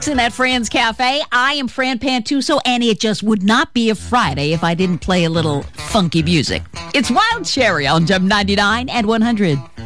Jackson at Fran's Cafe. I am Fran Pantuso, and it just would not be a Friday if I didn't play a little funky music. It's Wild Cherry on Gem 99 and 100.